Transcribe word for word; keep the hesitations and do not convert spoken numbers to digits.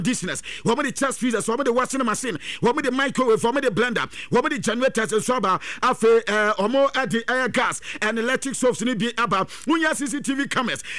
business. Wɔn de chest freezers, wɔn de washing machine, wɔn de microwave, wɔn de blender, wɔn de generators and so aba. After wɔn de air gas and electric stoves ni bi aba. Wunya C C T V cameras